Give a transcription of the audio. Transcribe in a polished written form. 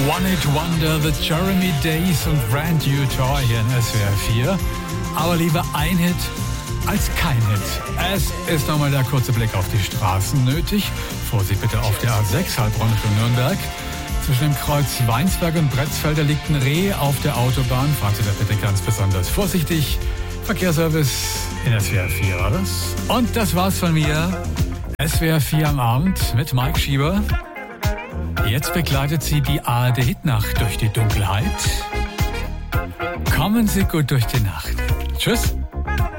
One It Wonder, The Jeremy Days und Brand New Tour hier in SWR 4. Aber lieber ein Hit als kein Hit. Es ist nochmal der kurze Blick auf die Straßen nötig. Vorsicht bitte auf der A6, Heilbronn Richtung Nürnberg. Zwischen dem Kreuz Weinsberg und Bretzfelder liegt ein Reh auf der Autobahn. Fahren Sie da bitte ganz besonders vorsichtig. Verkehrsservice in SWR 4 war das. Und das war's von mir. SWR 4 am Abend mit Mike Schieber. Jetzt begleitet Sie die ARD-Hitnacht durch die Dunkelheit. Kommen Sie gut durch die Nacht. Tschüss.